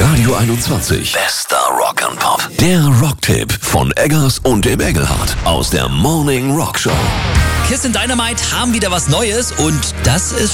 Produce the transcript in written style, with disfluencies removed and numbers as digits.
Radio 21. Bester Rock'n'Pop. Der Rocktipp von Eggers und dem Engelhardt aus der Morning Rock Show. Kiss in Dynamite haben wieder was Neues und das ist